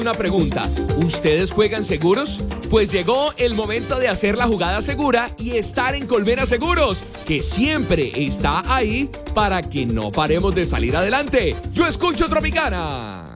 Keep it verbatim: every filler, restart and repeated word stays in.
Una pregunta, ¿ustedes juegan seguros? Pues llegó el momento de hacer la jugada segura y estar en Colmena Seguros, que siempre está ahí para que no paremos de salir adelante. Yo escucho Tropicana.